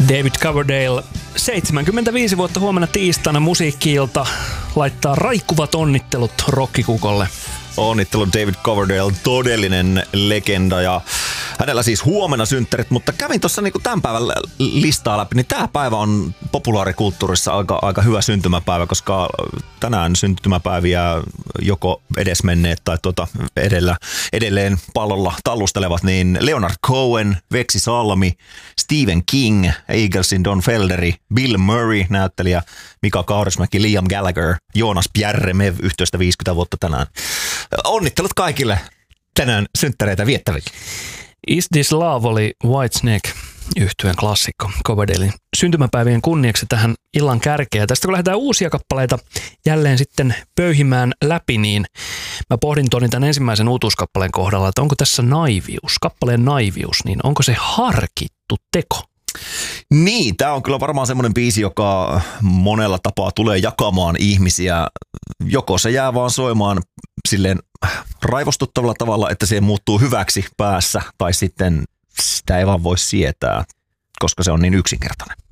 David Coverdale, 75 vuotta huomenna tiistaina Musiikki-ilta laittaa raikkuvat onnittelut rokkikukolle. Onnittelu David Coverdale, todellinen legenda ja hänellä siis huomenna synttärit, mutta kävin tuossa niinku tämän päivän listaa läpi, niin tämä päivä on populaarikulttuurissa aika hyvä syntymäpäivä, koska tänään syntymäpäiviä joko edesmenneet tai edelleen pallolla tallustelevat, niin Leonard Cohen, Veksi Salmi, Stephen King, Eaglesin Don Felderi, Bill Murray, näyttelijä Mika Kaurismäki, Liam Gallagher, Joonas Bjärremev, yhteistä 50 vuotta tänään. Onnittelut kaikille tänään synttäreitä viettäville. Is This Love oli Whitesnake -yhtyeen klassikko Coverdalein syntymäpäivien kunniaksi tähän illan kärkeä. Tästä kun lähdetään uusia kappaleita jälleen sitten pöyhimään läpi, niin mä pohdin tämän ensimmäisen uutuuskappaleen kohdalla, että onko tässä naivius, kappaleen naivius, niin onko se harkittu teko? Niin, tämä on kyllä varmaan semmoinen biisi, joka monella tapaa tulee jakamaan ihmisiä. Joko se jää vaan soimaan silleen raivostuttavalla tavalla, että se muuttuu hyväksi päässä, tai sitten sitä ei vaan voi sietää, koska se on niin yksinkertainen.